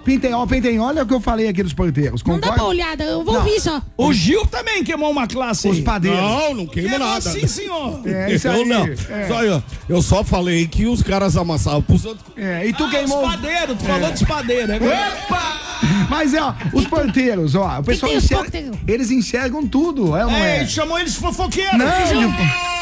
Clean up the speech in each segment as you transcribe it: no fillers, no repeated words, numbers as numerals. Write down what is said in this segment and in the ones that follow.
Pinten, olha o que eu falei aqui dos porteiros. Concorda? Não dá pra olhada, eu vou ouvir só. O Gil também queimou uma classe. Os padeiros. Não queimo nada. Sim, senhor. Isso aí. Eu não. Eu só falei que os caras amassavam pros outros. E tu queimou. Os padeiros, tu falou dos padeiros. Mas os porteiros, o pessoal eles enxergam tudo, não é? Chamou eles de fofoqueiros. Não,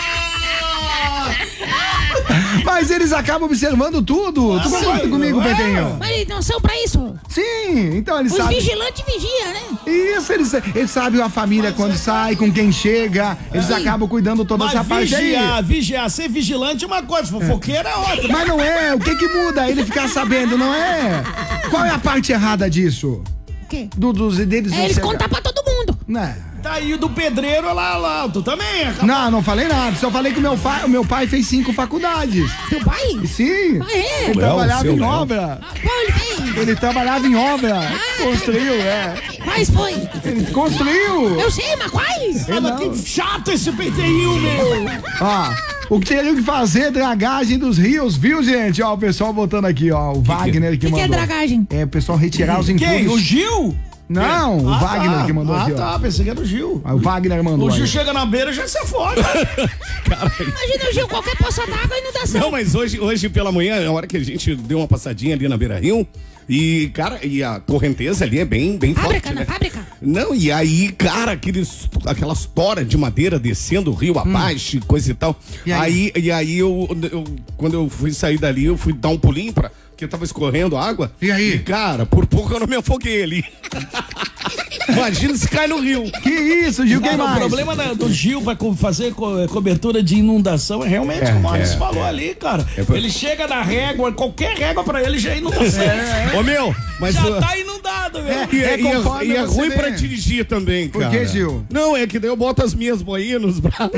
mas eles acabam observando tudo. Tu concorda comigo, Pentenho? Mas eles não são pra isso. Sim, então eles sabem. Os vigilantes vigiam, né? Isso, eles sabem a família quando sai, com quem chega. Eles acabam cuidando toda essa parte aí. Vigiar, ser vigilante é uma coisa, fofoqueira é outra. Mas não é, o que muda? Ele ficar sabendo, não é? Qual é a parte errada disso? O quê? Deles eles contam pra todo mundo. Não. Tá aí o do pedreiro lá, tu também. Não falei nada, só falei que o meu pai fez 5 faculdades. Teu pai? Sim. Ah, é? Ele trabalhava em obra. Ele trabalhava em obra. Construiu, Quais foi? Ele construiu. Eu sei, mas quais? Mas que chato esse Penteio, meu. O que teriam que fazer dragagem dos rios, viu, gente? O pessoal botando aqui, o Wagner que mandou. O que é dragagem? O pessoal retirar os entulhos. Quem? O Gil? Não, o Wagner que mandou aqui, pensei que era o Gil. O Wagner mandou. O Gil chega na beira e já se afoga. Imagina o Gil, qualquer poça d'água e inundação. Não, mas hoje pela manhã, a hora que a gente deu uma passadinha ali na Beira-Rio, e, cara, a correnteza ali é bem forte, né? Fábrica. Não, e aí, cara, aquelas toras de madeira descendo o rio abaixo, coisa e tal. E aí eu, quando eu fui sair dali, eu fui dar um pulinho porque tava escorrendo água. E aí? Cara, por pouco eu não me afoguei ali. Imagina se cai no rio. Que isso, Gil, quem mais? O problema do Gil pra fazer cobertura de inundação é realmente o Maurício falou ali, cara. Ele chega na régua, qualquer régua pra ele já é inundação. Ô, meu, mas... Já tá inundado, meu. E é ruim pra dirigir também, cara. Por que, Gil? Não, é que daí eu boto as minhas boinhas nos braços.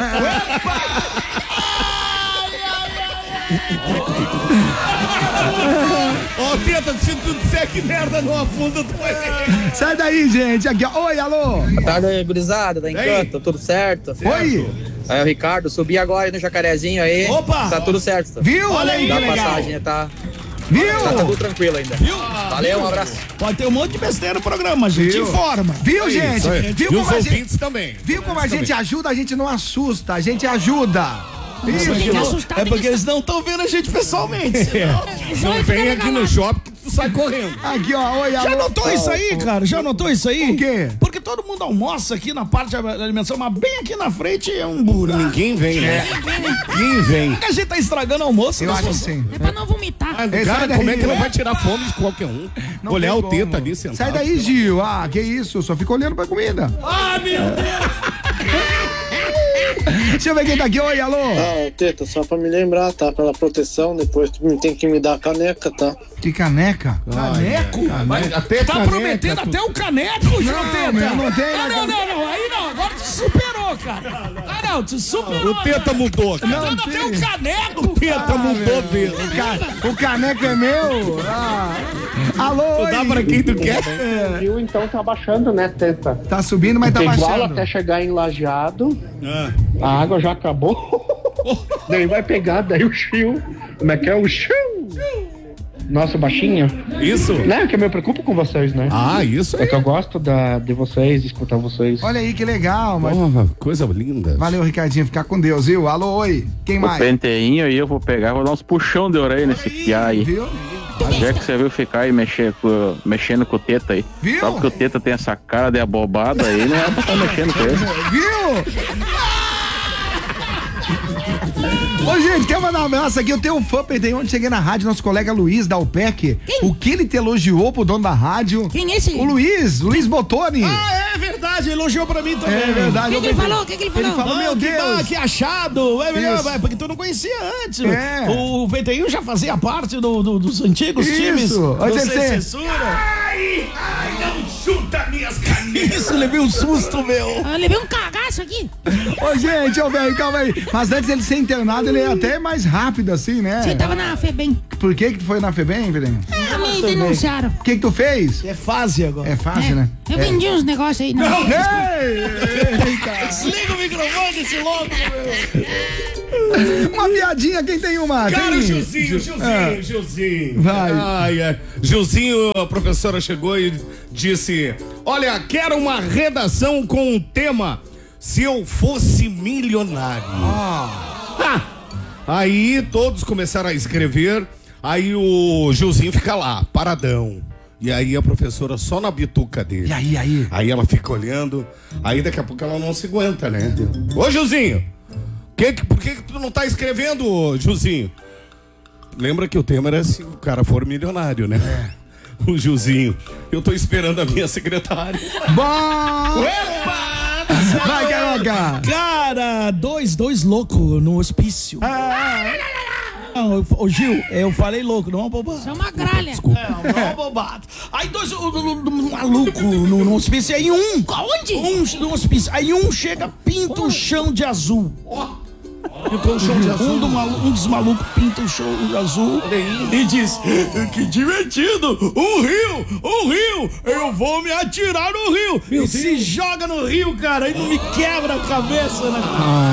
Tenta, se tu disser que merda não afunda, tu vai ver. Sai daí, gente. Aqui, Oi, alô. Boa tarde, gurizada, da Encanto, tudo certo? Oi. Aí, o Ricardo, subi agora aí no Jacarezinho aí. Opa! Tá tudo certo. Viu? Olha aí, dá que legal. passagem, tá? Viu? Tá tudo tranquilo ainda. Viu? Valeu, um abraço. Pode ter um monte de besteira no programa, a gente informa. Viu, gente? Viu E como os a ouvintes gente também. Viu como a gente ajuda? A gente não assusta, a gente ajuda. Isso. É porque eles não estão vendo a gente pessoalmente. Não vem aqui no shopping que tu sai correndo. Aqui, oi, alô. Já notou isso aí, cara? Já notou isso aí? O quê? Porque todo mundo almoça aqui na parte da alimentação, mas bem aqui na frente é um buraco. Ninguém vem, né? Ninguém vem. A gente tá estragando o almoço. Eu acho que sim. É pra não vomitar. Cara, como é que não vai tirar fome de qualquer um? Não olhar tem o teta como. ali sentado. Sai daí, Gil. Que isso, eu só fico olhando pra comida. Meu Deus! Deixa eu ver quem tá aqui. Oi, alô. Teta, só pra me lembrar, tá? Pela proteção, depois tu tem que me dar a caneca, tá? Que caneca? Caneco? Até tá caneca, prometendo até o caneco, João Teta? Não tem. Não, aí não, agora tu superou, cara. Não, tu superou. O teta mudou, cara. Tá dando até o caneco. O teta mudou dele. O caneco é meu? Alô, Tu dá pra quem tu quer? O rio então tá baixando, né, Teta? Tá subindo, mas tá Porque igual baixando. até chegar em Lajeado, a água já acabou. Daí vai pegar, daí o Chiu. Como é que é o Chiu? Nosso baixinho. Isso? Né? Que eu me preocupo com vocês, né? Isso É que eu gosto de vocês, de escutar vocês. Olha aí que legal, mas... coisa linda. Valeu, Ricardinho, ficar com Deus, viu? Alô, oi, quem mais? O Penteinho aí eu vou pegar, vou dar uns puxão de orelha nesse piá aí. Viu? Já que você viu ficar aí mexendo com o teta aí. Viu? Só porque o teta tem essa cara de abobada aí, não é pra estar mexendo com ele. Viu? Ô, gente, quer mandar um abraço aqui? Eu tenho um fã, Penteinho, onde cheguei na rádio, nosso colega Luiz da UPEC. Quem? O que ele te elogiou pro dono da rádio? Quem é esse? O Luiz Botoni. É verdade, elogiou pra mim também. É verdade. O que ele falou? Ele falou, meu Deus. Que achado. Isso. Porque tu não conhecia antes. É. O Penteinho já fazia parte dos antigos times. Isso. Do Censura. Ai, não chuta minhas canetas. Isso, levei um susto, meu. Eu levei um cagaço aqui. Ô, gente, velho, calma aí. Mas antes dele ser internado, ele é até mais rápido, assim, né? Você tava na FEBEM. Por que tu foi na FEBEM, Pedrinho? Me denunciaram. O que tu fez? É fase agora. É fácil, né? Eu vendi uns negócios aí. Não. Ei, eita. Desliga o microfone desse louco, meu. Uma piadinha, quem tem uma? Cara, tem? Gilzinho. Vai. Ai. Gilzinho, a professora chegou e disse: olha, quero uma redação com o tema Se Eu Fosse Milionário. Aí todos começaram a escrever. Aí o Gilzinho fica lá, paradão. E aí a professora só na bituca dele. E aí? Aí ela fica olhando. Aí daqui a pouco ela não se aguenta, né? Ô, Gilzinho! Por que tu não tá escrevendo, Gilzinho? Lembra que o tema era se o cara for milionário, né? O Gilzinho. Eu tô esperando a minha secretária. Bom! Vai, Carioca! Cara, dois loucos no hospício. Não, ô Gil, eu falei louco, não é uma bobada. Isso é uma gralha. Desculpa. Não é uma bobada. Aí dois malucos no hospício, aí Aonde? No hospício, aí chega, pinta o chão de azul. Pintou o chão de azul. Um dos malucos pinta o chão de azul e diz: que divertido, um rio, eu vou me atirar no rio. E se joga no rio, cara, aí não me quebra a cabeça, né?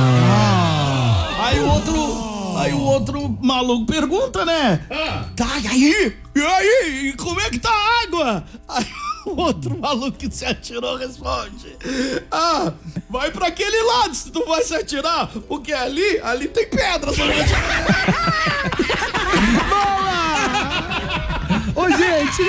Aí o outro maluco pergunta, né? Tá, e aí, como é que tá a água? Aí o outro maluco que se atirou responde: vai pra aquele lado se tu vai se atirar, porque ali tem pedra. Ô, gente,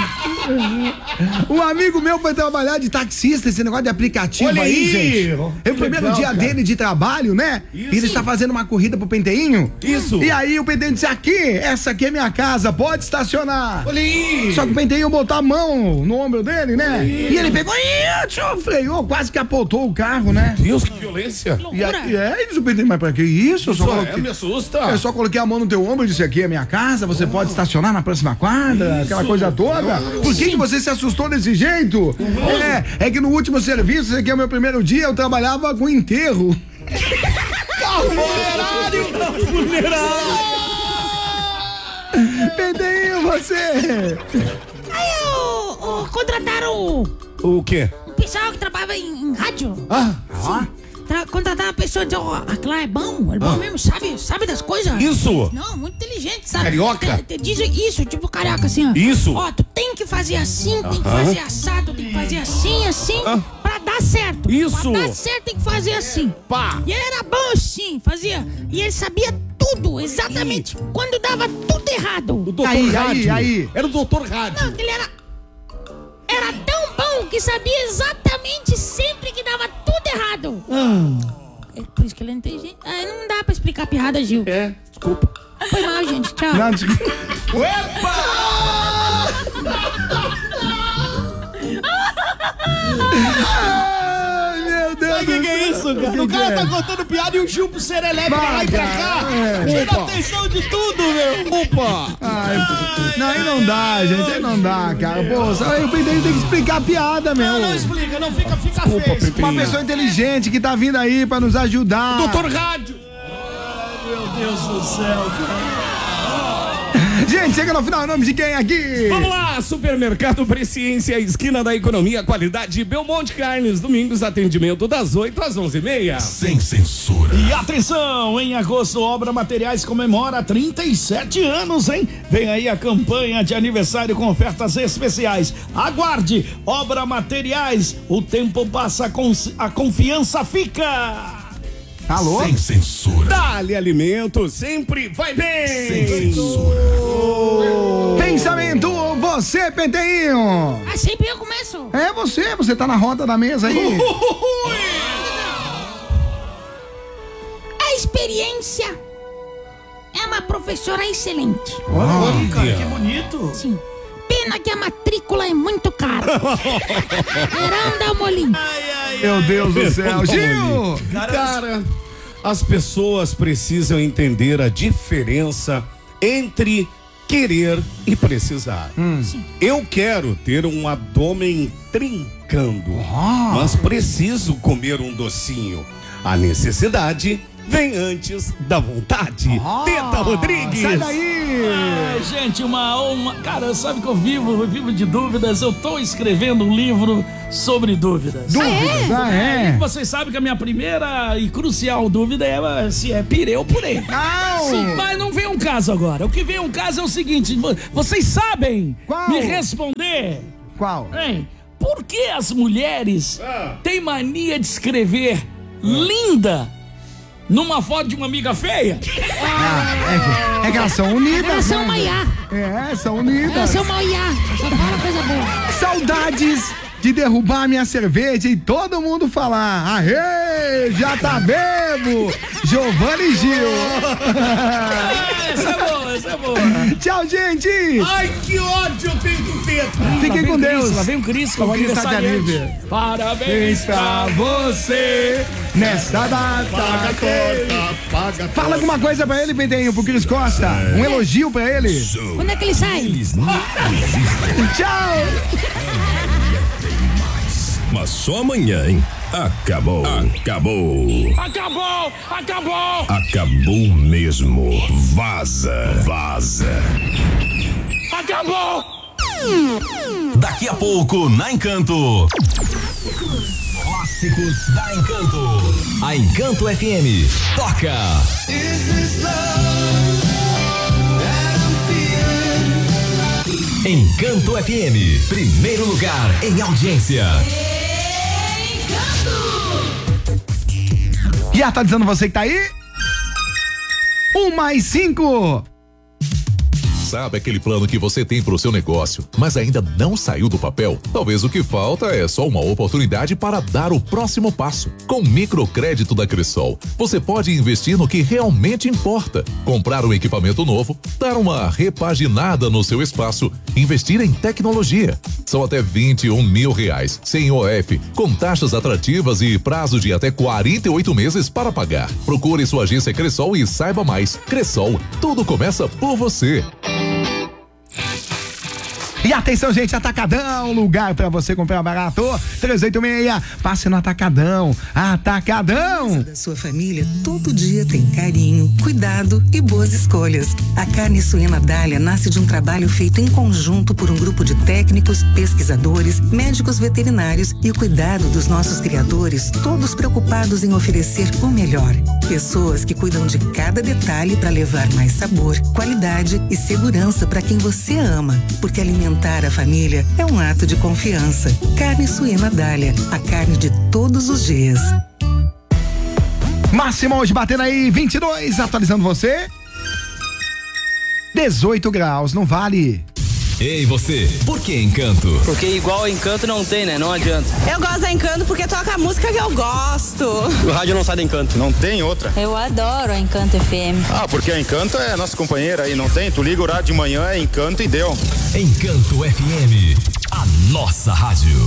um amigo meu foi trabalhar de taxista, esse negócio de aplicativo. Olha aí, aí, gente. É o primeiro dia cara dele de trabalho, né? Isso. E ele está fazendo uma corrida pro Penteinho. Isso. E aí o Penteinho disse: essa aqui é minha casa, pode estacionar. Olha aí. Só que o Penteinho botou a mão no ombro dele, né? E ele pegou e freou, quase que apontou o carro, né? Deus, que violência. E aí diz o Penteinho: mas pra que isso? Eu só me assusta. Eu só coloquei a mão no teu ombro e disse: aqui é minha casa, você pode estacionar na próxima quadra, aquela coisa toda. Por que você se assustou desse jeito? É que no último serviço, esse aqui é o meu primeiro dia, eu trabalhava com enterro. Funerário! Penteinho, você! Aí contrataram O quê? um pessoal que trabalhava em rádio. Contrataram uma pessoa e disse: aquilo lá é bom mesmo, sabe das coisas? Isso! Não, muito inteligente, sabe? Carioca? Diz isso, tipo carioca, assim, ó. Isso! Ó, tu tem que fazer assim, tem que fazer assado, tem que fazer assim, pra dar certo. Isso! Pra dar certo tem que fazer assim. Pá! E ele era bom assim, fazia. E ele sabia tudo, exatamente. Quando dava tudo errado. O doutor Aí. Era o doutor Rádio. Não, ele era tão bom que sabia exatamente sempre que dava tudo errado. É por isso que ele é inteligente. Não dá pra explicar piada, Gil. Desculpa. Foi mal, gente. Tchau. Não, desculpa. Ai, meu Deus. Sabe o que é isso, cara? O cara tá contando piada e o Gil pro serelepe pra lá e pra cá. Tira a atenção de tudo, meu. Opa! Não, aí não dá, gente. Aí não dá, cara. Pô, só aí o Penteinho tem que explicar a piada, meu. Não explica, não fica feio. Uma pessoa inteligente que tá vindo aí pra nos ajudar. Doutor Rádio! Meu Deus do céu, cara. Gente, chega no final, nome de quem aqui? Vamos lá, Supermercado Presciência, esquina da economia, qualidade Belmonte Carnes, domingos, atendimento das 8 às 11h30. Sem censura. E atenção, em agosto, Obra Materiais comemora 37 anos, hein? Vem aí a campanha de aniversário com ofertas especiais. Aguarde, Obra Materiais, o tempo passa, a confiança fica. Alô? Sem censura. Dá-lhe alimento, sempre vai bem. Sem censura. Pensamento, você, Penteinho. Sempre eu começo. É você tá na roda da mesa aí. A experiência é uma professora excelente. Olha, cara, que bonito. Sim. Pena que a matrícula é muito cara. Verão Molim. Meu Deus do céu. Gil! Cara, as pessoas precisam entender a diferença entre querer e precisar. Eu quero ter um abdômen trincando, mas preciso comer um docinho. A necessidade vem antes da vontade. Teta Rodrigues. Sai daí! Ai, gente, cara, sabe que eu vivo de dúvidas. Eu tô escrevendo um livro sobre dúvidas. Dúvidas, E vocês sabem que a minha primeira e crucial dúvida é se é pirê ou purê. Não! Mas não vem um caso agora. O que vem um caso é o seguinte: vocês sabem Qual? me responder? Qual? Hein? Por que as mulheres têm mania de escrever linda numa foto de uma amiga feia? É que elas são unidas. Elas são né? uma IA. São unidas. Elas são uma IA. Só fala coisa boa. Saudades de derrubar minha cerveja e todo mundo falar: aê, já tá bebo! Giovanni Gil. Essa é boa. Tchau, gente! Ai, que ódio eu tenho do Teta. Fiquem com Deus. Lá vem o Cris, O Cris tá de aniversário. Parabéns Pra você nessa data. Fala alguma coisa pra ele, Pentelinho, pro Cris Costa. Um elogio pra ele. Quando é que ele sai? Tchau! Mas só amanhã, hein? Acabou. Acabou mesmo. Vaza. Acabou! Daqui a pouco, na Encanto. Clássicos da Encanto. A Encanto FM toca. Encanto FM, primeiro lugar em audiência. Já tá dizendo você que tá aí? 1+5. Sabe aquele plano que você tem para o seu negócio, mas ainda não saiu do papel? Talvez o que falta é só uma oportunidade para dar o próximo passo. Com o microcrédito da Cressol, você pode investir no que realmente importa. Comprar um equipamento novo, dar uma repaginada no seu espaço, investir em tecnologia. São até R$21 mil, sem OF, com taxas atrativas e prazo de até 48 meses para pagar. Procure sua agência Cressol e saiba mais. Cressol, tudo começa por você. E atenção, gente, Atacadão, lugar pra você comprar barato. 386, passe no Atacadão. Atacadão! Da sua família todo dia tem carinho, cuidado e boas escolhas. A carne suína Dália nasce de um trabalho feito em conjunto por um grupo de técnicos, pesquisadores, médicos veterinários e o cuidado dos nossos criadores, todos preocupados em oferecer o melhor. Pessoas que cuidam de cada detalhe para levar mais sabor, qualidade e segurança para quem você ama, porque alimentar a família é um ato de confiança. Carne suína Dália, a carne de todos os dias. Máximo hoje batendo aí 22, atualizando você. 18 graus, não vale. Ei, você, por que Encanto? Porque igual Encanto não tem, né? Não adianta. Eu gosto da Encanto porque toca a música que eu gosto. O rádio não sai da Encanto. Não tem outra. Eu adoro a Encanto FM. Porque a Encanto é nossa companheira aí, não tem? Tu liga o rádio de manhã, é Encanto e deu. Encanto FM, a nossa rádio.